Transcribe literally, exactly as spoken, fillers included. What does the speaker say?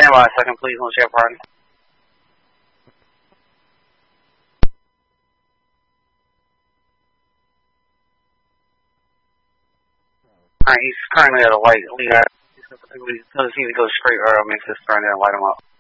Stand by a second, please, on share party. Alright, he's currently at a light. We got, he doesn't seem to go straight or makes us turn there and light him up.